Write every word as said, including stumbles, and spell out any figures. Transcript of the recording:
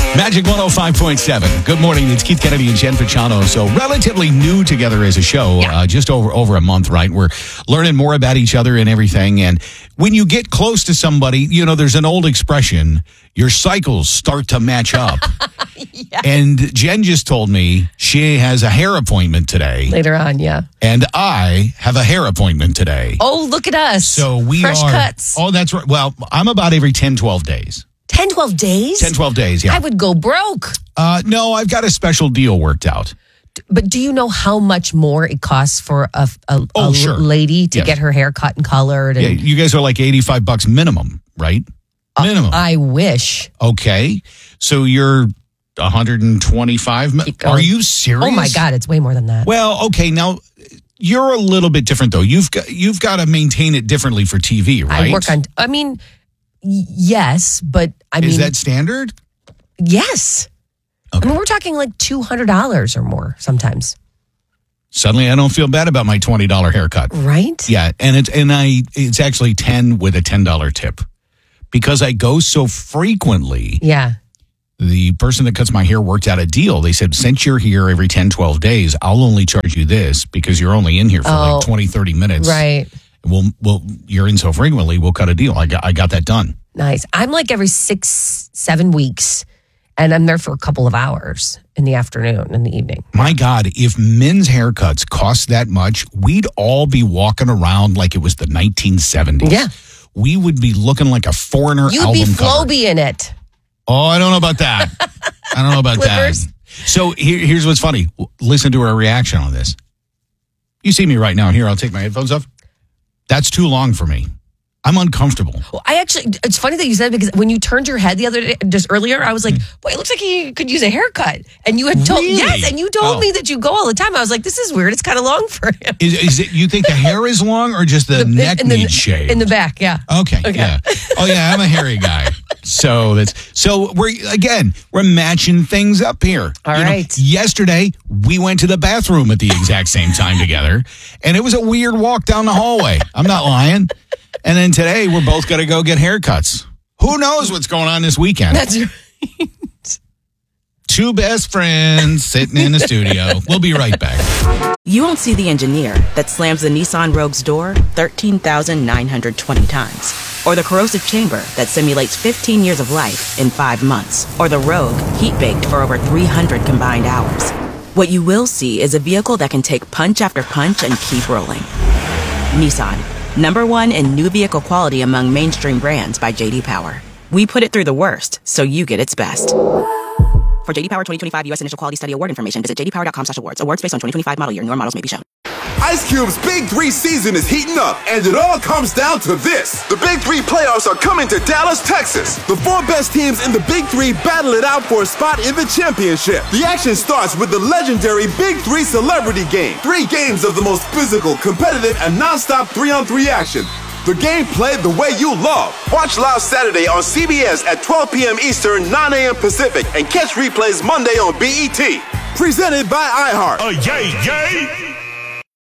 Magic one oh five point seven. Good morning. It's Keith Kennedy and Jen Pachano. So relatively new together as a show, Yeah. uh, just over over a month, right? We're learning more about each other and everything. And when you get close to somebody, you know, there's an old expression, your cycles start to match up. Yes. And Jen just told me she has a hair appointment today. Later on, yeah. And I have a hair appointment today. Oh, look at us. So we Fresh are. cuts. Oh, that's right. Well, I'm about every ten, twelve days. ten, twelve days? ten, twelve days, yeah. I would go broke. Uh, no, I've got a special deal worked out. But do you know how much more it costs for a, a, Oh, a sure. lady to Yes. get her hair cut and colored? And, Yeah, you guys are like eighty-five bucks minimum, right? Minimum. I wish. Okay. So you're one hundred twenty-five. Keep going. Are you serious? Oh, my God. It's way more than that. Well, okay. Now, you're a little bit different, though. You've got, you've got to maintain it differently for T V, right? I work on, I mean, y- yes, but I Is mean, that standard? yes. Okay. I mean, we're talking like two hundred dollars or more sometimes. Suddenly, I don't feel bad about my twenty dollars haircut. Right? Yeah, and it's and I it's actually ten with a ten dollars tip. Because I go so frequently, Yeah. the person that cuts my hair worked out a deal. They said, since you're here every ten, twelve days, I'll only charge you this because you're only in here for Oh. like twenty, thirty minutes. Right. We'll, we'll, you're in so frequently, we'll cut a deal. I got, I got that done. Nice. I'm like every six, seven weeks, and I'm there for a couple of hours in the afternoon, in the evening. My God, if men's haircuts cost that much, we'd all be walking around like it was the nineteen seventies. Yeah. We would be looking like a Foreigner You'd album be cover. Floby in it. Oh, I don't know about that. I don't know about Clippers. that. So here, here's what's funny. Listen to her reaction on this. You see me right now. Here, I'll take my headphones off. That's too long for me. I'm uncomfortable. Well, I actually, it's funny that you said it because when you turned your head the other day, just earlier, I was like, boy, it looks like he could use a haircut. And you had told, Really? yes, and you told Oh. me that you go all the time. I was like, this is weird. It's kind of long for him. Is, is it? You think the hair is long or just the, neck in the, needs shaved? In the back, yeah. Okay, Okay. yeah. Oh yeah, I'm a hairy guy. So that's so we're again we're matching things up here. All You know, right. yesterday we went to the bathroom at the exact same time together, and it was a weird walk down the hallway. I'm not lying. And then today we're both going to go get haircuts. Who knows what's going on this weekend? That's right. Two best friends sitting in the studio. We'll be right back. You won't see the engineer that slams the Nissan Rogue's door thirteen thousand nine hundred twenty times. Or the corrosive chamber that simulates fifteen years of life in five months. Or the Rogue heat-baked for over three hundred combined hours. What you will see is a vehicle that can take punch after punch and keep rolling. Nissan, number one in new vehicle quality among mainstream brands by J D Power. We put it through the worst, so you get its best. For J D Power twenty twenty-five U S Initial Quality Study Award information, visit j d power dot com slash awards. Awards based on twenty twenty-five model year. Newer models may be shown. Ice Cube's Big Three season is heating up, and it all comes down to this. The Big Three playoffs are coming to Dallas, Texas. The four best teams in the Big Three battle it out for a spot in the championship. The action starts with the legendary Big Three Celebrity Game. Three games of the most physical, competitive, and non-stop three-on-three action. The game played the way you love. Watch live Saturday on C B S at twelve p.m. Eastern, nine a.m. Pacific, and catch replays Monday on B E T. Presented by iHeart. Uh, yay, yay!